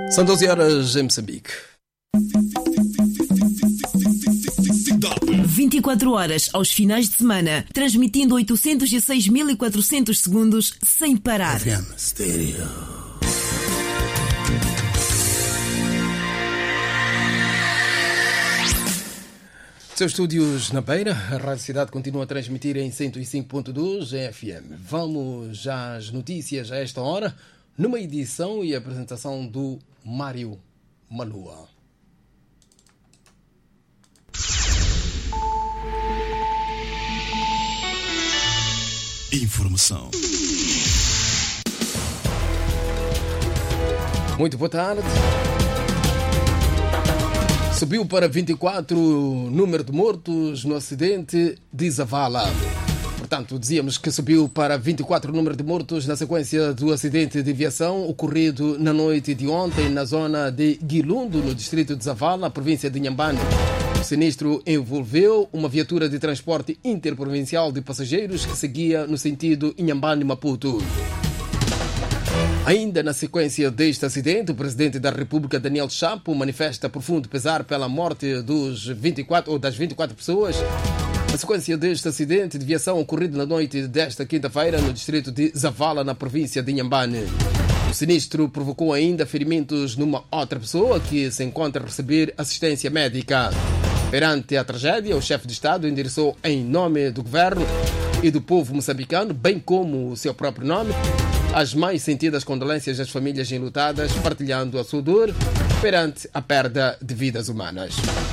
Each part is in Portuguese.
São 12 horas em Moçambique. 24 horas aos finais de semana, transmitindo 806.400 segundos sem parar. FM Stereo. Seus estúdios na Beira, a Rádio Cidade continua a transmitir em 105.2 FM. Vamos às notícias a esta hora, numa edição e apresentação do Mário Malua. Informação. Muito boa tarde. Subiu para 24 o número de mortos no acidente de Zavala. Portanto, dizíamos que subiu para 24 o número de mortos na sequência do acidente de aviação ocorrido na noite de ontem na zona de Guilundo, no distrito de Zavala, na província de Inhambane. O sinistro envolveu uma viatura de transporte interprovincial de passageiros que seguia no sentido Inhambane-Maputo. Ainda na sequência deste acidente, o presidente da República, Daniel Chapo, manifesta profundo pesar pela morte das 24 pessoas. Na sequência deste acidente de aviação ocorrido na noite desta quinta-feira no distrito de Zavala, na província de Inhambane. O sinistro provocou ainda ferimentos numa outra pessoa que se encontra a receber assistência médica. Perante a tragédia, o chefe de Estado endereçou em nome do governo e do povo moçambicano, bem como o seu próprio nome, as mais sentidas condolências às famílias enlutadas, partilhando a sua dor perante a perda de vidas humanas.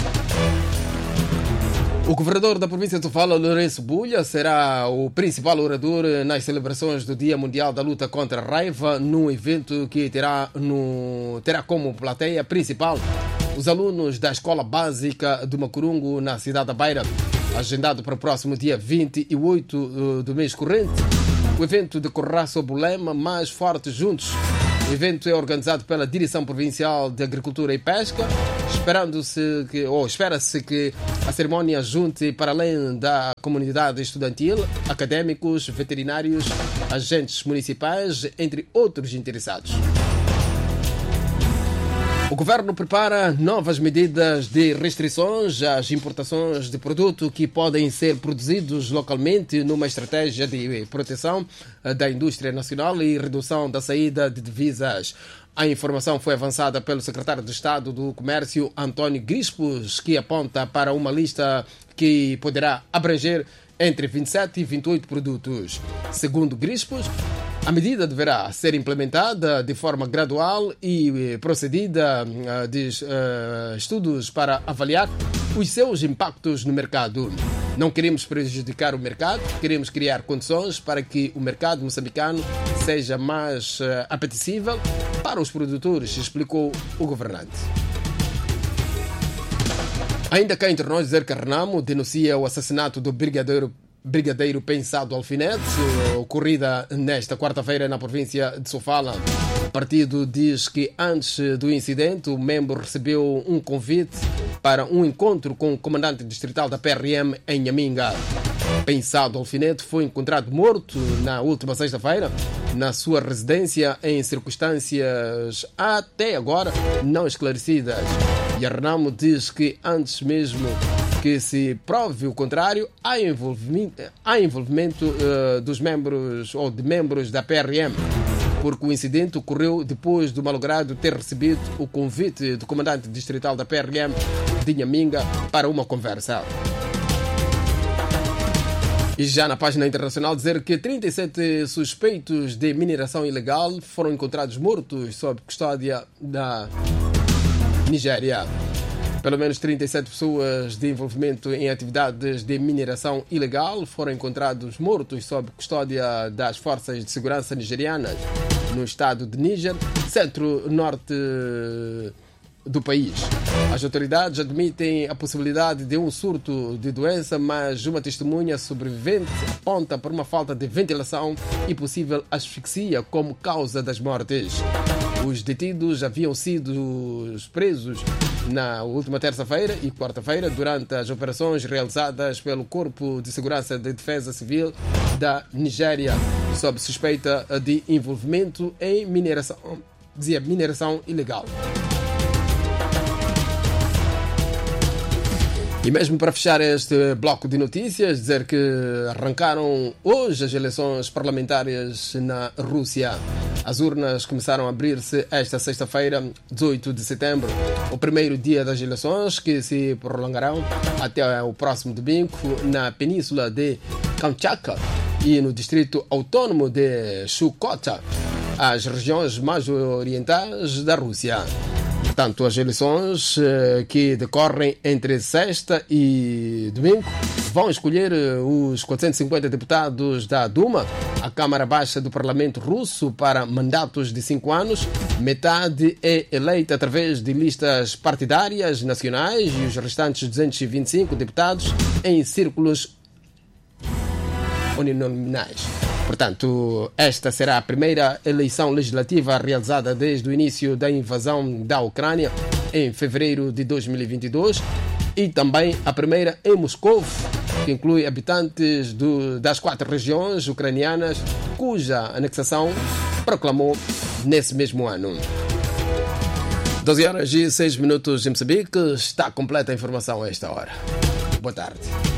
O governador da província de Sofala, Lourenço Bulha, será o principal orador nas celebrações do Dia Mundial da Luta contra a Raiva, num evento que terá como plateia principal os alunos da Escola Básica do Macurungo, na cidade da Beira. Agendado para o próximo dia 28 do mês corrente, o evento decorrerá sob o lema Mais Fortes Juntos. O evento é organizado pela Direção Provincial de Agricultura e Pesca, espera-se que a cerimónia junte, para além da comunidade estudantil, académicos, veterinários, agentes municipais, entre outros interessados. O governo prepara novas medidas de restrições às importações de produtos que podem ser produzidos localmente numa estratégia de proteção da indústria nacional e redução da saída de divisas. A informação foi avançada pelo secretário de Estado do Comércio, António Grispos, que aponta para uma lista que poderá abranger entre 27 e 28 produtos. Segundo Grispos, a medida deverá ser implementada de forma gradual e procedida de estudos para avaliar os seus impactos no mercado. Não queremos prejudicar o mercado, queremos criar condições para que o mercado moçambicano seja mais apetecível para os produtores, explicou o governante. Ainda cá entre nós dizer que a Renamo denuncia o assassinato do Brigadeiro Pensado Alfinete, ocorrida nesta quarta-feira na província de Sofala. O partido diz que antes do incidente o membro recebeu um convite para um encontro com o comandante distrital da PRM em Nhaminga. Pensado Alfinete foi encontrado morto na última sexta-feira na sua residência em circunstâncias até agora não esclarecidas. E a Renamo diz que antes mesmo que se prove o contrário, há envolvimento dos membros ou de membros da PRM, porque o incidente ocorreu depois do malogrado ter recebido o convite do comandante distrital da PRM de Nhaminga para uma conversa. E já na página internacional dizer que 37 suspeitos de mineração ilegal foram encontrados mortos sob custódia da Nigéria. Pelo menos 37 pessoas de envolvimento em atividades de mineração ilegal foram encontrados mortos sob custódia das forças de segurança nigerianas no estado de Níger, centro-norte do país. As autoridades admitem a possibilidade de um surto de doença, mas uma testemunha sobrevivente aponta para uma falta de ventilação e possível asfixia como causa das mortes. Os detidos haviam sido presos na última terça-feira e quarta-feira durante as operações realizadas pelo Corpo de Segurança de Defesa Civil da Nigéria, sob suspeita de envolvimento em mineração dizia mineração ilegal. E mesmo para fechar este bloco de notícias, dizer que arrancaram hoje as eleições parlamentares na Rússia. As urnas começaram a abrir-se esta sexta-feira, 18 de setembro, o primeiro dia das eleições, que se prolongarão até o próximo domingo na península de Kamchatka e no distrito autônomo de Chukotka, as regiões mais orientais da Rússia. Portanto, as eleições que decorrem entre sexta e domingo vão escolher os 450 deputados da Duma, a Câmara Baixa do Parlamento Russo, para mandatos de 5 anos. Metade é eleita através de listas partidárias nacionais e os restantes 225 deputados em círculos uninominais. Portanto, esta será a primeira eleição legislativa realizada desde o início da invasão da Ucrânia em fevereiro de 2022 e também a primeira em Moscou, que inclui habitantes das 4 regiões ucranianas cuja anexação proclamou nesse mesmo ano. 12 horas e 6 minutos em Moçambique. Está completa a informação a esta hora. Boa tarde.